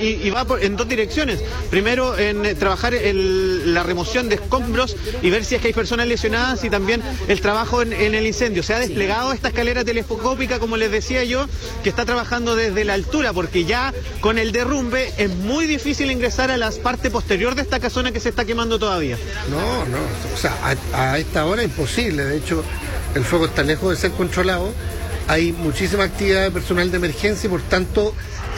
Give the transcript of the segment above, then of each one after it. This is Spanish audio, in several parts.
y va en dos direcciones. Primero, en trabajar la remoción de escombros y ver si es que hay personas lesionadas, y también el trabajo en el incendio. Se ha desplegado esta escalera telescópica, como les decía yo, que está trabajando desde la altura, porque ya con el derrumbe es muy difícil ingresar a la parte posterior de esta casona que se está quemando todavía. No, o sea, a esta hora imposible. De hecho, el fuego está lejos de ser controlado. Hay muchísima actividad de personal de emergencia y por tanto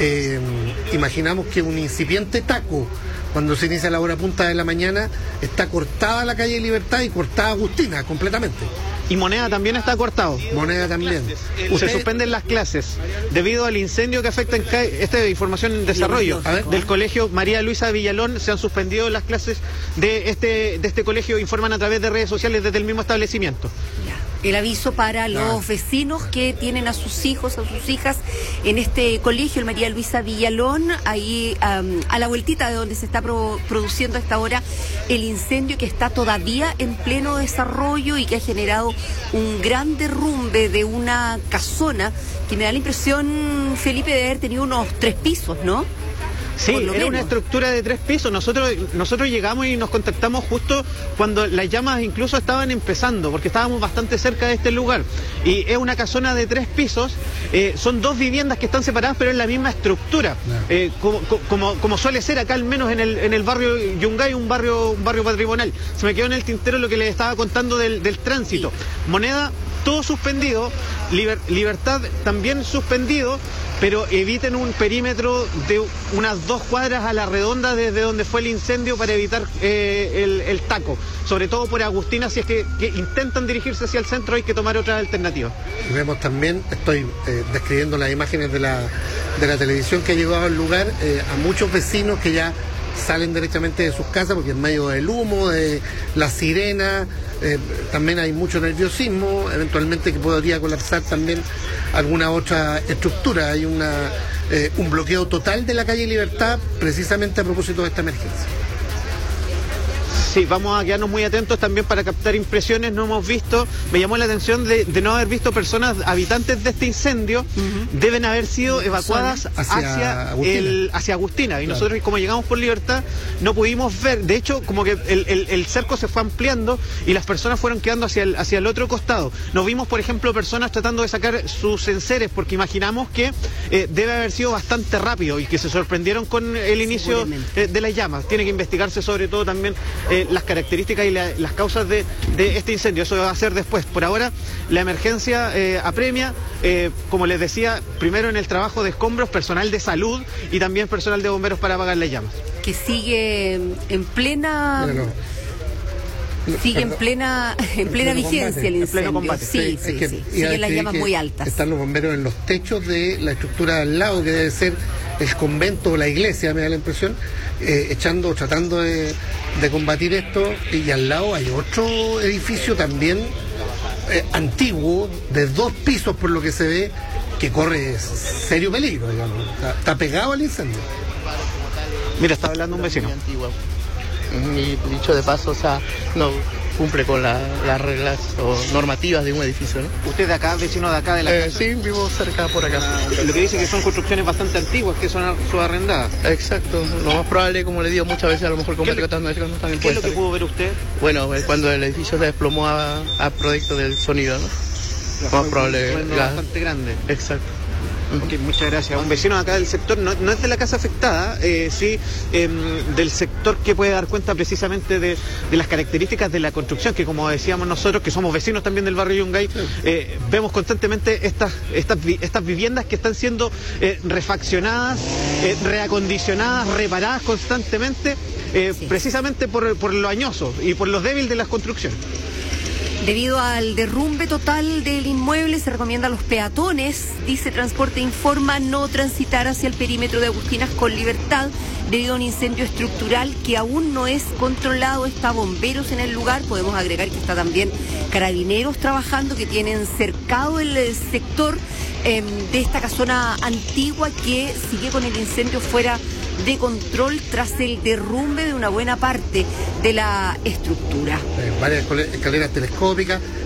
imaginamos que un incipiente taco, cuando se inicia la hora punta de la mañana, está cortada la calle Libertad y cortada Agustina completamente. Y Moneda también está cortado. Moneda también. Se suspenden las clases debido al incendio que afecta esta es información en desarrollo del colegio María Luisa Villalón. Se han suspendido las clases de este colegio, informan a través de redes sociales desde el mismo establecimiento. El aviso para los vecinos que tienen a sus hijos, a sus hijas en este colegio, el María Luisa Villalón, ahí a la vueltita de donde se está produciendo a esta hora el incendio, que está todavía en pleno desarrollo y que ha generado un gran derrumbe de una casona que me da la impresión, Felipe, de haber tenido unos 3 pisos, ¿no? Sí, era una estructura de 3 pisos. Nosotros llegamos y nos contactamos justo cuando las llamas incluso estaban empezando, porque estábamos bastante cerca de este lugar. Y es una casona de 3 pisos, son 2 viviendas que están separadas, pero es la misma estructura. Como suele ser acá, al menos en el barrio Yungay, un barrio patrimonial. Se me quedó en el tintero lo que les estaba contando del tránsito. Moneda, todo suspendido, Libertad también suspendido, pero eviten un perímetro de unas 2 cuadras a la redonda desde donde fue el incendio para evitar el taco, sobre todo por Agustina. Si es que intentan dirigirse hacia el centro, hay que tomar otras alternativas. Vemos también, estoy describiendo las imágenes de la televisión que ha llegado al lugar, a muchos vecinos que ya salen directamente de sus casas porque en medio del humo, de la sirena, también hay mucho nerviosismo, eventualmente que podría colapsar también alguna otra estructura. Hay un bloqueo total de la calle Libertad precisamente a propósito de esta emergencia. Sí, vamos a quedarnos muy atentos también para captar impresiones. No hemos visto, me llamó la atención de no haber visto personas habitantes de este incendio. Deben haber sido evacuadas hacia Agustina. Y nosotros, como llegamos por Libertad, no pudimos ver. De hecho, como que el cerco se fue ampliando y las personas fueron quedando hacia el otro costado. Nos vimos, por ejemplo, personas tratando de sacar sus enseres, porque imaginamos que debe haber sido bastante rápido y que se sorprendieron con el inicio de las llamas. Tiene que investigarse sobre todo también las características y las causas de este incendio. Eso va a ser después. Por ahora, la emergencia apremia, como les decía, primero en el trabajo de escombros, personal de salud y también personal de bomberos para apagar las llamas. Que sigue en plena... Sigue en plena vigencia el incendio. En pleno combate. Sí. Siguen las llamas muy altas. Están los bomberos en los techos de la estructura al lado, que debe ser el convento o la iglesia, me da la impresión, tratando de combatir esto. Y al lado hay otro edificio también antiguo, de 2 pisos por lo que se ve, que corre serio peligro, digamos. Está pegado al incendio. Mira, está hablando un vecino. Y dicho de paso, o sea, no cumple con las reglas o normativas de un edificio, ¿no? ¿Usted de acá, vecino de acá de la casa? Sí, vivo cerca por acá. Lo que dice que son construcciones bastante antiguas, que son subarrendadas. Exacto, lo más probable, como le digo muchas veces, a lo mejor completamente no están impuestas. ¿Qué es lo que pudo ver usted? Bueno, cuando el edificio se desplomó a producto del sonido, ¿no? Lo más probable. Bastante grande. Exacto. Ok, muchas gracias. Un vecino acá del sector, no es de la casa afectada, sí del sector que puede dar cuenta precisamente de las características de la construcción, que como decíamos nosotros, que somos vecinos también del barrio Yungay, vemos constantemente estas viviendas que están siendo refaccionadas, reacondicionadas, reparadas constantemente, precisamente por lo añoso y por lo débil de las construcciones. Debido al derrumbe total del inmueble, se recomienda a los peatones, dice Transporte Informa, no transitar hacia el perímetro de Agustinas con Libertad debido a un incendio estructural que aún no es controlado. Está bomberos en el lugar, podemos agregar que está también carabineros trabajando, que tienen cercado el sector de esta casona antigua que sigue con el incendio fuera de control tras el derrumbe de una buena parte de la estructura. Varias escaleras telescópicas,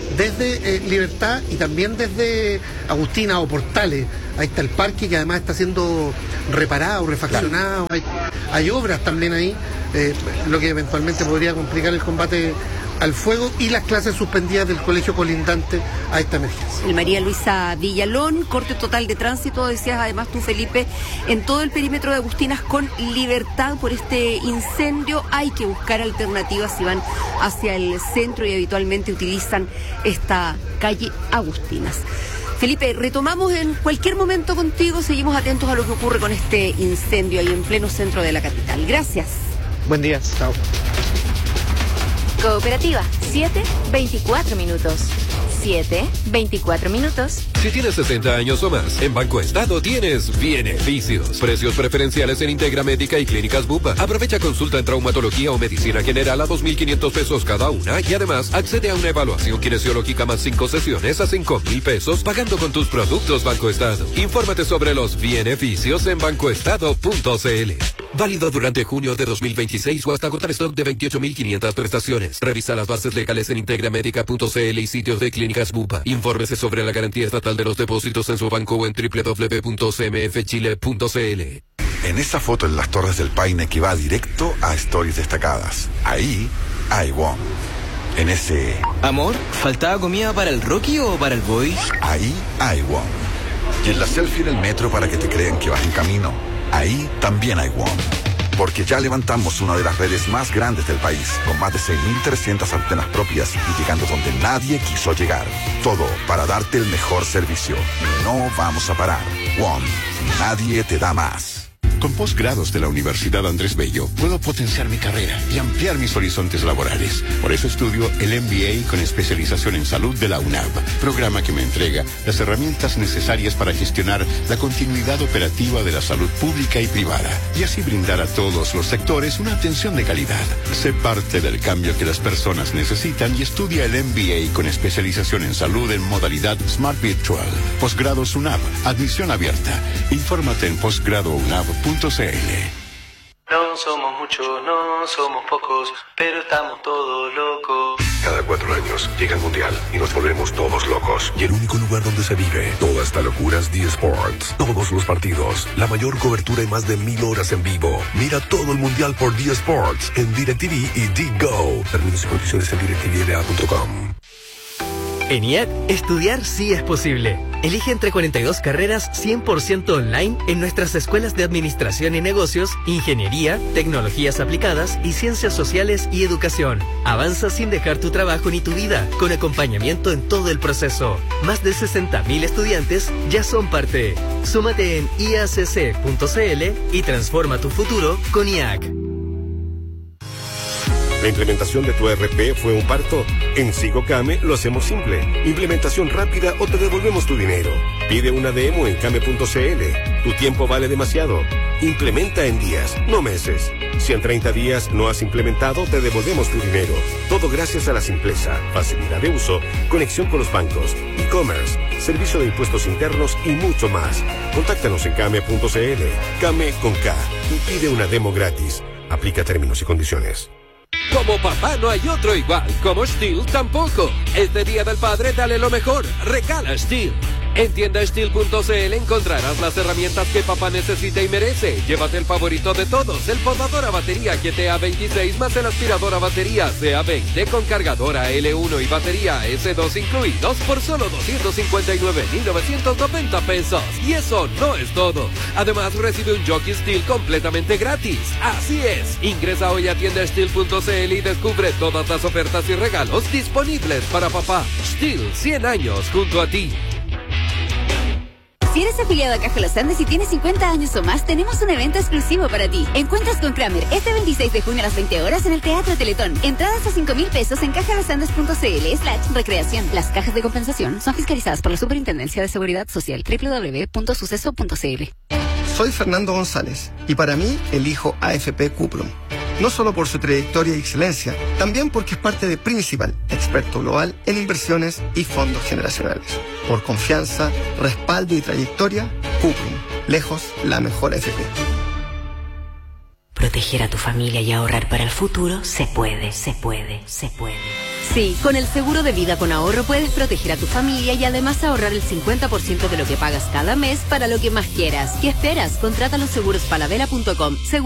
desde Libertad y también desde Agustina o Portales. Ahí está el parque que además está siendo reparado, refaccionado. Hay obras también ahí, lo que eventualmente podría complicar el combate al fuego, y las clases suspendidas del colegio colindante a esta emergencia. El María Luisa Villalón, corte total de tránsito, decías además tú, Felipe, en todo el perímetro de Agustinas con Libertad por este incendio. Hay que buscar alternativas si van hacia el centro y habitualmente utilizan esta calle Agustinas. Felipe, retomamos en cualquier momento contigo, seguimos atentos a lo que ocurre con este incendio ahí en pleno centro de la capital. Gracias. Buen día. Chao. Cooperativa, 7:24 minutos. 7:24 minutos. Si tienes 60 años o más, en Banco Estado tienes beneficios. Precios preferenciales en Integra Médica y Clínicas Bupa. Aprovecha consulta en traumatología o medicina general a 2.500 pesos cada una y además accede a una evaluación kinesiológica más 5 sesiones a 5.000 pesos pagando con tus productos Banco Estado. Infórmate sobre los beneficios en bancoestado.cl. Válido durante junio de 2026 o hasta agotar stock de 28.500 prestaciones. Revisa las bases legales en integramedica.cl y sitios de Clínicas Bupa. Infórmese sobre la garantía estatal de los depósitos en su banco o en www.cmfchile.cl. En esa foto en las Torres del Paine que va directo a Stories Destacadas, ahí hay WOM. En ese... Amor, ¿faltaba comida para el Rocky o para el Boy? Ahí hay WOM. Y en la selfie en el metro para que te crean que vas en camino, ahí también hay WOM. Porque ya levantamos una de las redes más grandes del país, con más de 6.300 antenas propias y llegando donde nadie quiso llegar. Todo para darte el mejor servicio. Y no vamos a parar. WOM. Nadie te da más. Con posgrados de la Universidad Andrés Bello, puedo potenciar mi carrera y ampliar mis horizontes laborales. Por eso estudio el MBA con especialización en salud de la UNAV, programa que me entrega las herramientas necesarias para gestionar la continuidad operativa de la salud pública y privada, y así brindar a todos los sectores una atención de calidad. Sé parte del cambio que las personas necesitan y estudia el MBA con especialización en salud en modalidad Smart Virtual. Posgrados UNAV, admisión abierta. Infórmate en posgradounab.cl. No somos muchos, no somos pocos, pero estamos todos locos. Cada 4 años llega el Mundial y nos volvemos todos locos. Y el único lugar donde se vive toda esta locura es D-Sports. Todos los partidos, la mayor cobertura y más de 1.000 horas en vivo. Mira todo el Mundial por D-Sports en DirecTV y D-Go. Términos y condiciones en directvla.com. En IAC, estudiar sí es posible. Elige entre 42 carreras 100% online en nuestras escuelas de Administración y Negocios, Ingeniería, Tecnologías Aplicadas y Ciencias Sociales y Educación. Avanza sin dejar tu trabajo ni tu vida, con acompañamiento en todo el proceso. Más de 60.000 estudiantes ya son parte. Súmate en iacc.cl y transforma tu futuro con IAC. ¿La implementación de tu ERP fue un parto? En SigoCame lo hacemos simple. Implementación rápida o te devolvemos tu dinero. Pide una demo en came.cl. Tu tiempo vale demasiado. Implementa en días, no meses. Si en 30 días no has implementado, te devolvemos tu dinero. Todo gracias a la simpleza, facilidad de uso, conexión con los bancos, e-commerce, servicio de impuestos internos y mucho más. Contáctanos en came.cl. Came con K. Y pide una demo gratis. Aplica términos y condiciones. Como papá no hay otro igual, como Stihl tampoco. Este Día del Padre dale lo mejor, regala Stihl. En tiendasteel.cl encontrarás las herramientas que papá necesita y merece. Llévate el favorito de todos, el podador a batería GTA26 más el aspirador a batería CA20 con cargadora L1 y batería S2 incluidos por solo 259.990 pesos. Y eso no es todo. Además recibe un Jockey Stihl completamente gratis. Así es, ingresa hoy a tiendasteel.cl y descubre todas las ofertas y regalos disponibles para papá. Stihl, 100 años junto a ti. Si eres afiliado a Caja Los Andes y tienes 50 años o más, tenemos un evento exclusivo para ti. Encuentras con Kramer este 26 de junio a las 20 horas en el Teatro Teletón. Entradas a 5.000 pesos en cajalosandes.cl/recreación. Las cajas de compensación son fiscalizadas por la Superintendencia de Seguridad Social. www.suceso.cl. Soy Fernando González y para mí elijo AFP Cuprum. No solo por su trayectoria y excelencia, también porque es parte de Principal, experto global en inversiones y fondos generacionales. Por confianza, respaldo y trayectoria, Cuprum, lejos la mejor AFP. Proteger a tu familia y ahorrar para el futuro se puede, se puede, se puede. Sí, con el seguro de vida con ahorro puedes proteger a tu familia y además ahorrar el 50% de lo que pagas cada mes para lo que más quieras. ¿Qué esperas? Contrata los seguros falabella.com.